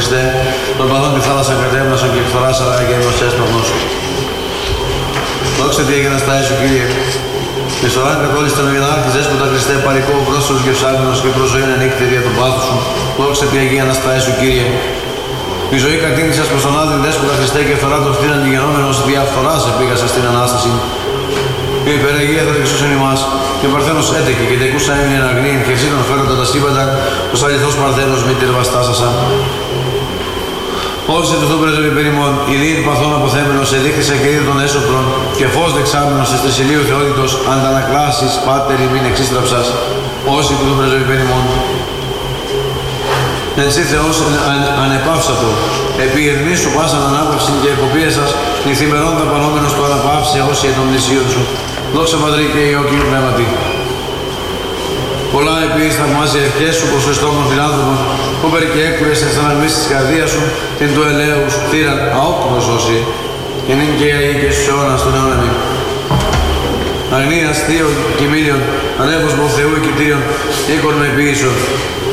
Χριστέ, των παδών τη θάλασσα κατέμνασον και εκφθοράς αλλά και ενωσές προγνώσου. Δόξα τι έγινα στα Ιησού Κύριε. Μισοράν καθόλιστα με γενάρχης δέσποτα Χριστέ, παρικό πρόσωπος και ψάχνος και προσωήν ανήκτηρια του πάθου σου. Δόξα τι έγινα στα Ιησού Κύριε. Η ζωή κατήνησας προς τον άδειν δέσποτα Χριστέ και φθορά των φτήνων αντιγενόμενος διαφθοράς επήγασα στην Ανάσταση. Η υπεραγία θα δεξούσαν ημάς και παρθένος έτεκε και τεκούσα έμεινε αγνήν και εξήτων φέροντα τα σύμπαντα πως αληθώς παρθένος μη τερβαστάσασα. Όσοι του πρέσβη περιμών, η δίη παθών αποθέμενος εδείχθησα και είδε των έσωπρων και φως δεξάμενος εις τεσσιλίου θεότητος αντανακλάσεις πάτερη μην εξίστραψας. Όσοι του πρέσβη περιμών. Εν σύ Θεός ανεπαύσατο, επί ειρνής σου πάσαν ανάπαυση και εκοπίεσας, νυχθημερών τα πανόμενος του αναπαύσε όσοι εν των μνησίων σου. Δόξα Πατρί και Υιό και Πνεύματι. Πολλά επίσης θαυμάζει ευχές σου προς Χριστόν των φιλάνθρωπων, που περικέκουρες εν στεναγμής της καρδίας σου, την του ελέους θύραν αόκνος όσοι, και νυν και οι αεί και στους αιώνας των αιώνων εμείς. Αγνίας, θείων, κοιμήλιων, ανέβος μου Θεού εκητήριων, οίκον με ποιήσεων,